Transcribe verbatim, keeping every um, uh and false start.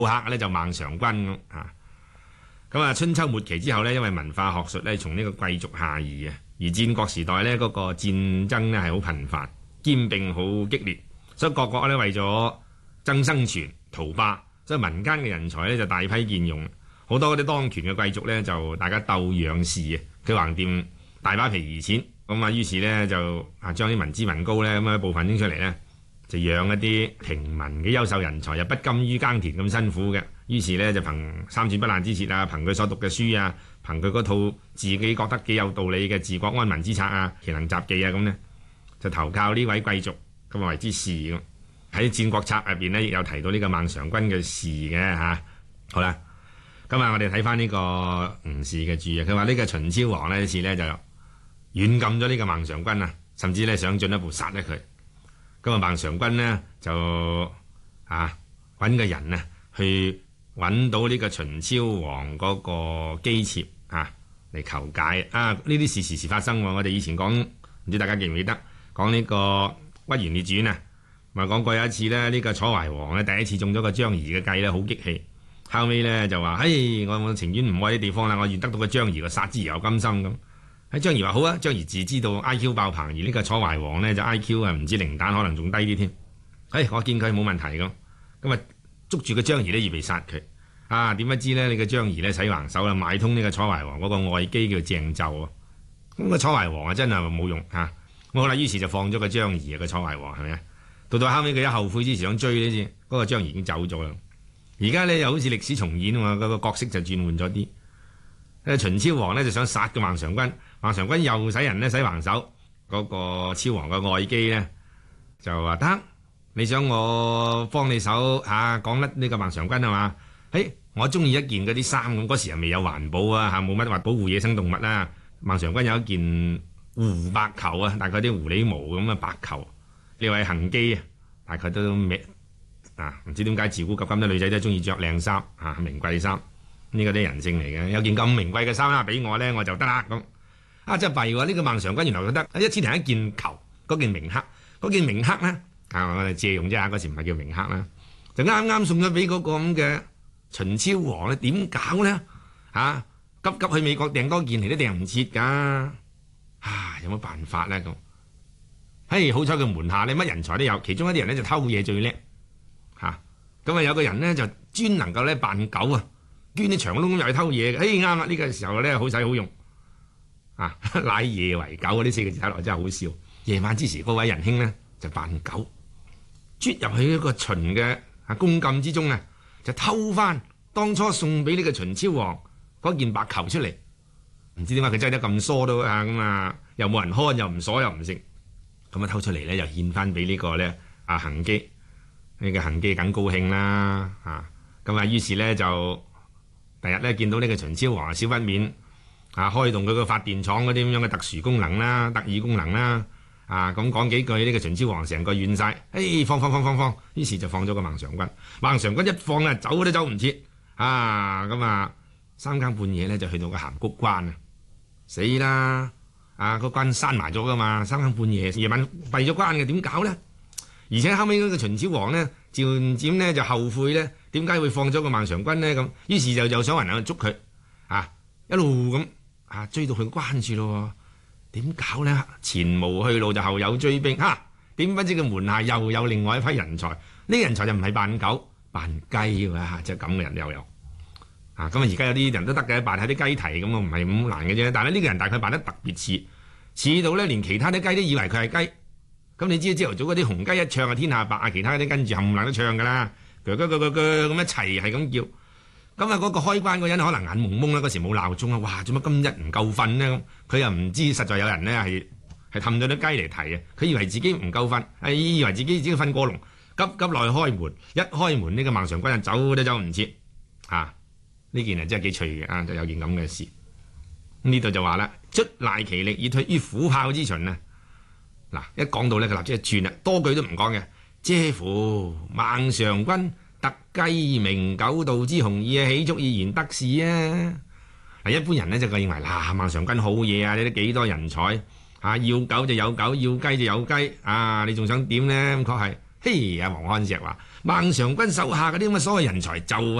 客咧就孟嘗君咁啊。咁啊，春秋末期之後咧，因為文化學術咧從呢個貴族下移啊，而戰國時代咧嗰個戰爭咧係好頻繁、兼並好激烈，所以各國咧為咗爭生存、圖霸，所以民間嘅人才咧就大批建用，好多嗰啲當權嘅貴族咧就大家鬥養士啊，佢橫掂大把皮兒錢，咁啊於是咧就啊將啲民脂民膏咧咁啊部分拎出嚟咧，就養一啲平民嘅優秀人才，又不甘於耕田咁辛苦嘅。於是咧就憑三寸不爛之舌啊，憑佢所讀嘅書啊，憑佢嗰套自己覺得幾有道理嘅治國安民之策啊，奇能雜技啊咁呢，就投靠呢位貴族咁啊為之士咁。喺戰國策入邊呢，亦有提到呢個孟嘗君嘅士嘅嚇。好啦，今日我哋睇翻呢個吳氏嘅注啊，佢話呢個秦昭王呢，一次呢就軟禁咗呢個孟嘗君啊，甚至咧想進一步殺咗佢。咁啊孟嘗君呢，就啊揾個人啊去揾到呢個秦昭王嗰個姬妾啊嚟求解啊！呢啲事時時發生喎。我哋以前講，唔知大家記唔記得講呢個《屈原列傳》啊，咪講過有一次咧，呢、這個楚懷王咧第一次中咗個張儀嘅計咧，好激氣，後尾咧就話：嘿，我我情願唔愛啲地方啦，我願得到個張儀個殺之而後甘心咁。喺張儀話好啊，張儀自知道 I Q 爆棚，而呢個楚懷王咧就 I Q 啊唔知零蛋可能仲低啲添。哎，我見佢冇問題咁，咁啊捉住個張儀咧預備殺佢。啊，點不知咧？你個張儀咧使橫手啦，買通呢個楚懷王嗰個外姬叫鄭紂啊。咁個楚懷王啊真係冇用嚇。咁好啦，於是就放咗個張儀啊，個楚懷王係咪啊？到到後尾佢一後悔之時想追呢先，嗰、那個張儀已經走咗啦。而家咧又好似歷史重演啊嘛，嗰、那個角色就轉換咗啲。誒秦昭王咧就想殺個孟嘗君，孟嘗君又使人咧使橫手，嗰、那個昭王個外姬咧就話得，你想我幫你手嚇講甩呢個孟嘗君係嘛？誒。我中意一件嗰啲衫咁，嗰時又未有環保啊嚇，冇乜話保護野生動物啦。孟嘗君有一件狐白裘啊，大概啲狐狸毛咁嘅白裘。呢位恆姬啊，大概都咩啊？唔知點解自古及今啲女仔都中意着靚衫嚇，名貴衫。呢個啲人性嚟嘅，有件咁名貴嘅衫啦，俾我咧我就得啦咁。啊，真係弊喎！呢個孟嘗君原來覺得一千零一件裘，嗰件名克，嗰件名克咧啊，我哋借用啫嚇，嗰時唔係叫名克啦，就啱啱送咗俾嗰個咁嘅。秦昭王咧點搞咧？啊，急急去美國訂多件嚟都訂唔切㗎。啊，有乜辦法咧咁？嘿，好彩佢門下咧乜人才都有，其中一啲人咧就偷嘢最叻嚇。咁啊有個人咧就專能夠咧扮狗啊，捐啲牆窿咁入去偷嘢嘅。嘿，啱啦，呢個時候咧好使好用啊！乃夜為狗呢四個字睇落真係好笑。夜晚之時，嗰位仁兄咧就扮狗，啜入去一個秦嘅啊宮禁之中啊！就偷翻當初送俾呢個秦昭王嗰件白裘出嚟，唔知點解佢擠得咁疏都啊咁啊，又冇人看，又唔鎖，又唔食，咁啊偷出嚟咧，又獻翻俾呢個咧阿恆姬，呢個恆姬梗高興啦啊！咁啊，於是咧就第日咧見到呢個秦昭王少不免啊開動佢個發電廠嗰啲咁樣嘅特殊功能啦、特異功能啦。啊，咁講幾句呢、這個秦昭王成個軟晒，誒放放放放放，於是就放咗個孟嘗君。孟嘗君一放啊，走都走唔切啊！咁啊，三更半夜咧就去到個函谷關啊，死啦！啊，個關閂埋咗噶嘛，三更半夜夜晚閉咗關嘅，點搞咧？而且後尾嗰個秦昭王咧，漸漸咧就後悔咧，點解會放咗個孟嘗君咧？咁於是就又想揾人去捉佢啊，一路咁啊追到佢關住咯。點搞咧？前無去路就後有追兵，哈！點不知佢門下又有另外一批人才，呢啲人才就唔係扮狗扮雞喎，即係咁嘅人又有啊！咁啊，而家有啲人都得嘅，扮下啲雞啼咁啊，唔係咁難嘅啫。但係呢個人大概扮得特別似，似到咧連其他啲雞都以為佢係雞。咁你知朝頭早嗰啲紅雞一唱啊天下白啊，其他啲跟住冚唪唥都唱㗎啦，鋸鋸鋸鋸鋸咁一齊係咁叫。咁啊，嗰個開關嗰人可能眼蒙蒙啦，嗰時冇鬧鐘啊！哇，做乜今日唔夠瞓呢？咁佢又唔知，實在有人呢係係氹咗啲雞嚟提啊！佢以為自己唔夠瞓，係以為自己自己瞓過籠，急急落去開門，一開門呢個孟嘗君就走都走唔切啊！呢件啊真係幾趣嘅啊，就有件咁嘅事。呢度就話啦，卒賴其力以退於虎豹之秦啊！嗱，一講到呢，佢立即一轉啦，多句都唔講嘅，嗟乎孟嘗君！特雞鳴狗盜之雄意啊，豈足以言得是啊！嗱，一般人呢就認為嗱，孟嘗君好嘢啊，你都幾多人才啊？要狗就有狗，要雞就有雞啊！你仲想點呢？咁確係嘿，阿黃漢石話孟嘗君手下嗰啲咁嘅所謂人才就